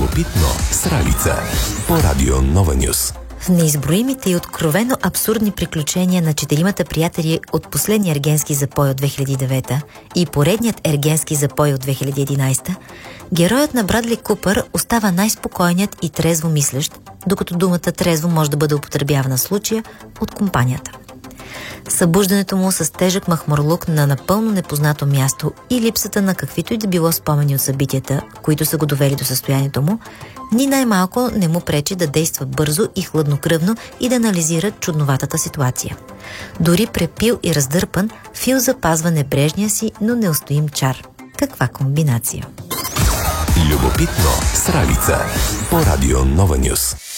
Любопитно с Ралица по Радио Нова Нюс. В неизброимите и откровено абсурдни приключения на четиримата приятели от последния ергенски запой от 2009 и поредният ергенски запой от 2011, героят на Брадли Купър остава най-спокойният и трезво мислещ, докато думата трезво може да бъде употребявана в случая от компанията. Събуждането му с тежък махмурлук на напълно непознато място и липсата на каквито и да било спомени от събитията, които са го довели до състоянието му, ни най-малко не му пречи да действа бързо и хладнокръвно и да анализира чудноватата ситуация. Дори препил и раздърпан, Фил запазва небрежния си, но неустоим чар. Каква комбинация! Любопитно с Ралица по Радио Нова Нюс.